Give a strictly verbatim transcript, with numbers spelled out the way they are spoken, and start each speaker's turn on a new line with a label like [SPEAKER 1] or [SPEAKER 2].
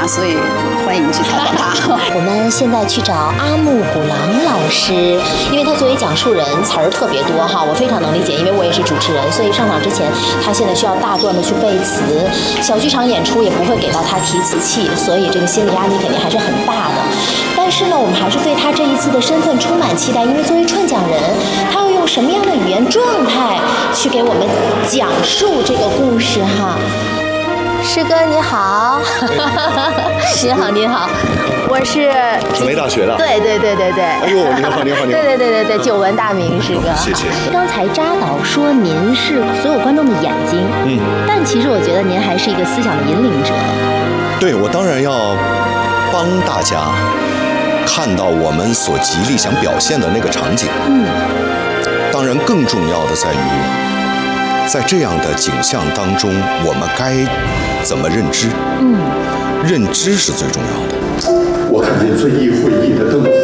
[SPEAKER 1] 所以欢迎去采访他。
[SPEAKER 2] 我们现在去找阿木古郎老师，因为他作为讲述人，词儿特别多哈，我非常能理解，因为我也是主持人，所以上场之前，他现在需要大段的去背词，小剧场演出也不会给到他提词器，所以这个心理压力肯定还是很大的。但是呢，我们还是对他这一次的身份充满期待，因为作为串讲人，他要用什么样的语言状态去给我们讲述这个故事哈？师哥你好，你好你好，我是
[SPEAKER 3] 传媒大学的。
[SPEAKER 2] 对对对对对。
[SPEAKER 3] 哎呦，你好你好你好。
[SPEAKER 2] 对对对对对，久闻大名师哥。
[SPEAKER 3] 谢谢。
[SPEAKER 2] 刚才扎导说您是所有观众的眼睛，嗯，但其实我觉得您还是一个思想的引领者。
[SPEAKER 3] 对，我当然要帮大家看到我们所极力想表现的那个场景。嗯。当然，更重要的在于，在这样的景象当中，我们该怎么认知？嗯，认知是最重要的。
[SPEAKER 4] 我看见遵义会议的灯。